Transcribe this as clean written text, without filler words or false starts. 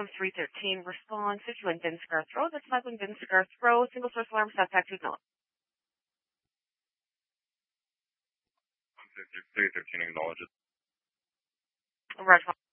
from 313. Respond 51 Dinsgarth Road. That's 51 Dinsgarth Road. Single source alarm, suspect who's not. 313 acknowledges. Roger.